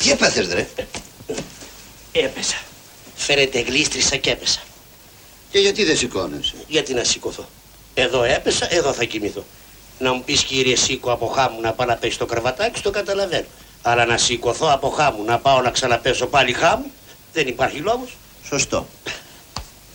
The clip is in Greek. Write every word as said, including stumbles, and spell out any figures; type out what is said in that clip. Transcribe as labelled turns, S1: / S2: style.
S1: Τι έπαθες, ρε?
S2: Έπεσα. Φαίνεται γλίστρισα και έπεσα.
S1: Και γιατί δεν σηκώνεσαι?
S2: Γιατί να σηκωθώ. Εδώ έπεσα, εδώ θα κοιμηθώ. Να μου πεις κύριε σήκω από χάμου να πάω να πέσει το κρεβατάκι, το καταλαβαίνω. Αλλά να σηκωθώ από χάμου να πάω να ξαναπέσω πάλι χάμου, δεν υπάρχει λόγος.
S1: Σωστό.